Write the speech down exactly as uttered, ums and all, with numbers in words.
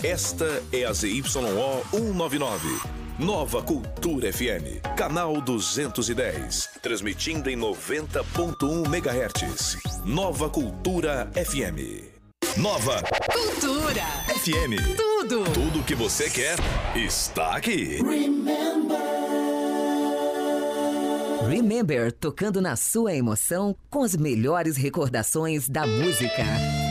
Esta é a Z Y O cento e noventa e nove. Nova Cultura F M, canal duzentos e dez, transmitindo em noventa ponto um megahertz. Nova Cultura F M. Nova Cultura F M. Tudo. Tudo que você quer está aqui. Remember. Remember, tocando na sua emoção com as melhores recordações da música.